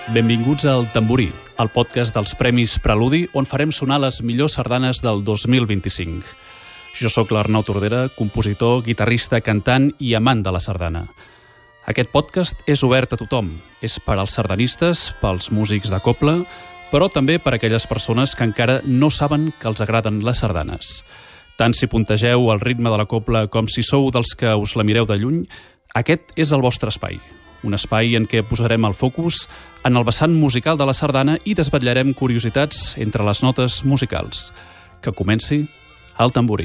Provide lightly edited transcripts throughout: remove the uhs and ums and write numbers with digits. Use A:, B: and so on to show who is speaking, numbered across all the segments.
A: Benvinguts al Tamborí, el podcast dels Premis Preludi, on farem sonar les millors sardanes del 2025. Jo sóc l'Arnau Tordera, compositor, guitarrista, cantant i amant de la sardana. Aquest podcast és obert a tothom. És per als sardanistes, pels músics de cobla, però també per a aquelles persones que encara no saben que els agraden les sardanes. Tant si puntegeu el ritme de la cobla com si sou dels que us la mireu de lluny, aquest és el vostre espai. Un espai en què posarem el focus en el vessant musical de la sardana i desvetllarem curiositats entre les notes musicals. Que comenci el Tamborí.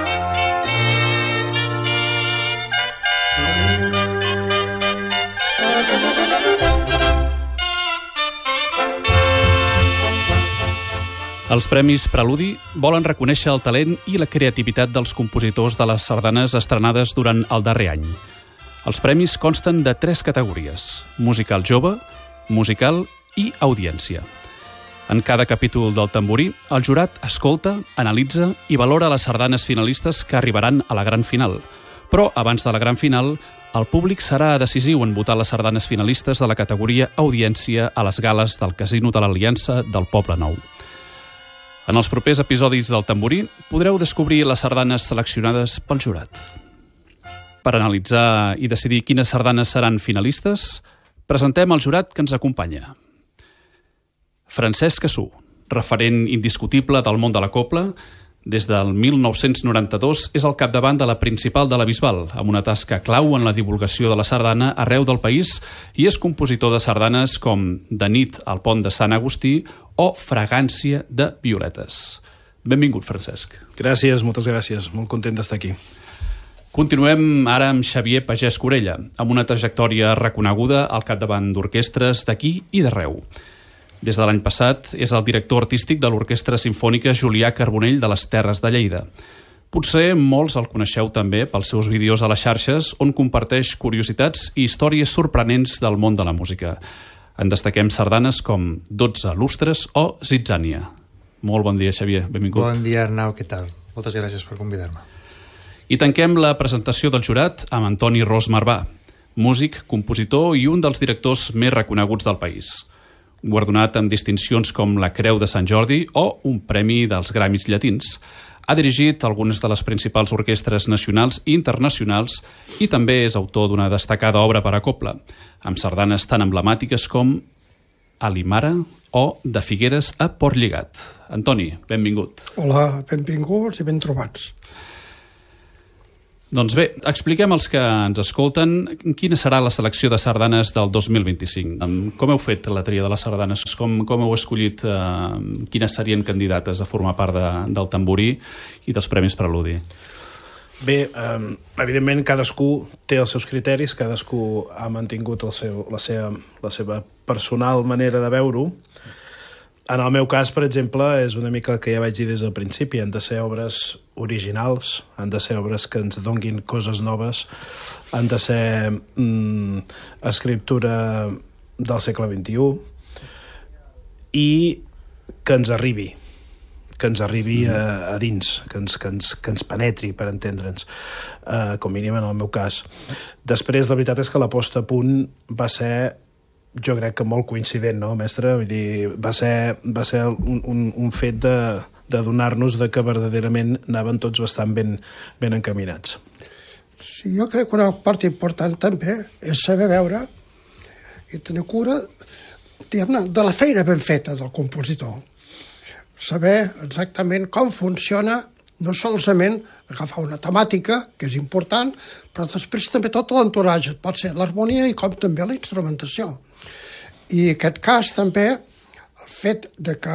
A: Els Premis Preludi volen reconèixer el talent i la creativitat dels compositors de les sardanes estrenades durant el darrer any. Els premis consten de 3 categories: musical jove, musical i audiència. En cada capítol del Tamborí, el jurat escolta, analitza i valora les sardanes finalistes que arribaran a la gran final. Però abans de la gran final, el públic serà decisiu en votar les sardanes finalistes de la categoria audiència a les gales del Casino de l'Aliança del Poble Nou. En els propers episodis del Tamborí podreu descobrir les sardanes seleccionades pel jurat. Per analitzar i decidir quines sardanes seran finalistes, presentem el jurat que ens acompanya. Francesc Cassú, referent indiscutible del món de la cobla, des del 1992 és al capdavant de la Principal de la Bisbal, amb una tasca clau en la divulgació de la sardana arreu del país, i és compositor de sardanes com De nit al pont de Sant Agustí o Fragància de violetes. Benvingut, Francesc.
B: Gràcies, moltes gràcies. Molt content d'estar aquí.
A: Continuem ara amb Xavier Pagès Corella, amb una trajectòria reconeguda al capdavant d'orquestres d'aquí i d'arreu. Des de l'any passat és el director artístic de l'Orquestra Simfònica Julià Carbonell de les Terres de Lleida. Potser molts el coneixeu també pels seus vídeos a les xarxes, on comparteix curiositats i històries sorprenents del món de la música. En destaquem sardanes com 12 lustres o Zitzània. Molt bon dia, Xavier, benvingut.
C: Bon dia, Arnau, què tal? Moltes gràcies per convidar-me.
A: I tanquem la presentació del jurat amb Antoni Ros Marvà, músic, compositor i un dels directors més reconeguts del país. Guardonat amb distincions com la Creu de Sant Jordi o un premi dels Gramis llatins. Ha dirigit algunes de les principals orquestres nacionals i internacionals i també és autor d'una destacada obra per a cobla, amb sardanes tan emblemàtiques com Alimara o De Figueres a Portlligat. Antoni, benvingut.
D: Hola, benvinguts i ben trobats.
A: Doncs bé, expliquem als que ens escolten quina serà la selecció de sardanes del 2025. Com heu fet la tria de les sardanes? Com heu escollit quines serien candidates a formar part del Tamborí i dels Premis Preludi?
B: Bé, evidentment cadascú té els seus criteris, cadascú ha mantingut la seva personal manera de veure-ho. En el meu cas, per exemple, és una mica el que ja vaig dir des del principi. Han de ser obres originals, han de ser obres que ens donguin coses noves, han de ser escriptura del segle XXI i que ens arribi a dins, que ens penetri, per entendre'ns, com mínim en el meu cas. Després, la veritat és que la posta a punt va ser, jo crec que molt coincident, no, mestre? Vull dir, va ser un fet de donar-nos de que verdaderament anaven tots bastant ben encaminats.
D: Sí, jo crec que una part important també és saber veure i tenir cura, diguem-ne, de la feina ben feta del compositor. Saber exactament com funciona, no solament agafar una temàtica, que és important, però després també tot l'entoratge, pot ser l'harmonia i com també la instrumentació. I en aquest cas també el fet de que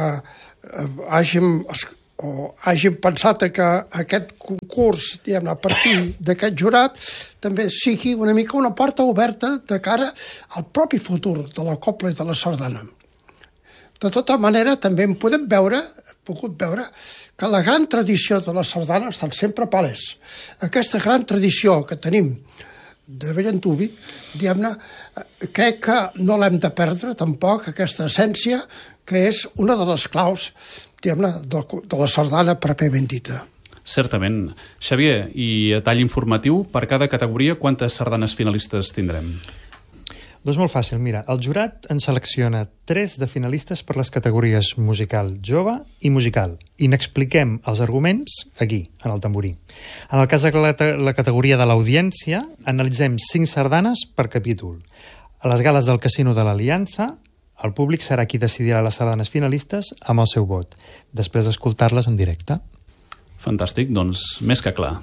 D: hàgim pensat que aquest concurs, diguem-ne, a partir d'aquest jurat, també sigui una mica una porta oberta de cara al propi futur de la cobla i de la sardana. De tota manera, també hem pogut veure que la gran tradició de la sardana ha estat sempre palès. Aquesta gran tradició que tenim de bell antuvi, diguem-ne, crec que no l'hem de perdre tampoc, aquesta essència, que és una de les claus, diguem-ne, de la sardana pròpiament dita.
A: Certament. Xavier, i a tall informatiu, per cada categoria, quantes sardanes finalistes tindrem?
C: Doncs molt fàcil, mira, el jurat en selecciona 3 de finalistes per les categories musical jove i musical, i n'expliquem els arguments aquí, en el tamborí. En el cas de la categoria de l'audiència, analitzem 5 sardanes per capítol. A les gales del Casino de l'Aliança, el públic serà qui decidirà les sardanes finalistes amb el seu vot, després d'escoltar-les en directe.
A: Fantàstic, doncs més que clar.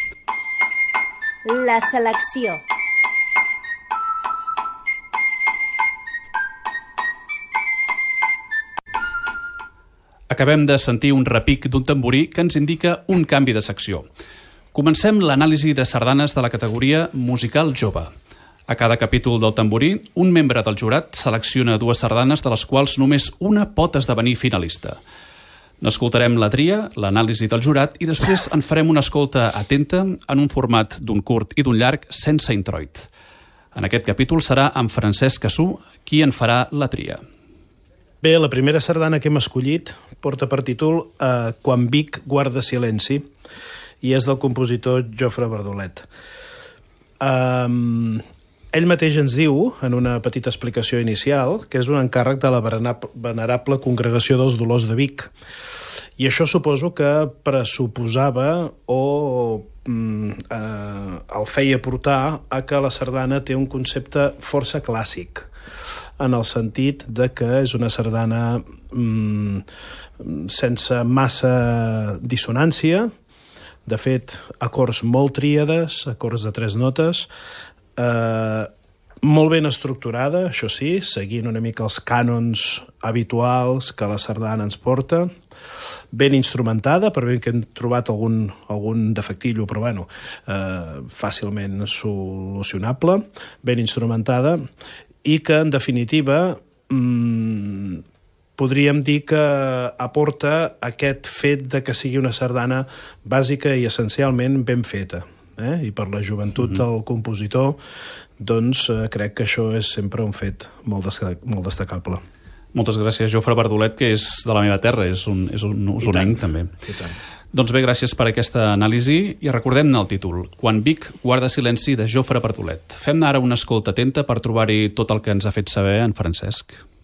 E: La selecció.
A: Acabem de sentir un repic d'un tamborí que ens indica un canvi de secció. Comencem l'anàlisi de sardanes de la categoria musical jove. A cada capítol del tamborí, un membre del jurat selecciona 2 sardanes de les quals només una pot esdevenir finalista. N'escoltarem la tria, l'anàlisi del jurat i després en farem una escolta atenta en un format d'un curt i d'un llarg sense introit. En aquest capítol serà en Francesc Cassú qui en farà la tria.
B: Bé, la primera sardana que hem escollit porta per títol Quan Vic guarda silenci i és del compositor Jofre Bardolet. Ell mateix ens diu, en una petita explicació inicial, que és un encàrrec de la venerable Congregació dels Dolors de Vic. I això suposo que pressuposava o el feia portar a que la sardana té un concepte força clàssic, en el sentit de que és una sardana sense massa dissonància, de fet, acords molt tríades, acords de 3 notes, molt ben estructurada, això sí, seguint una mica els cànons habituals que la sardana ens porta, ben instrumentada, per bé que hem trobat algun defectillo, però bueno, fàcilment solucionable, ben instrumentada, i que, en definitiva, podríem dir que aporta aquest fet de que sigui una sardana bàsica i essencialment ben feta. I per la joventut del compositor, doncs crec que això és sempre un fet molt destacable.
A: Moltes gràcies, Jofre Bardolet, que és de la meva terra, és un usonenc també. Doncs bé, gràcies per aquesta anàlisi i recordem-ne el títol, Quan Vic guarda silenci, de Jofre Bardolet. Fem-ne ara una escolta atenta per trobar-hi tot el que ens ha fet saber en Francesc.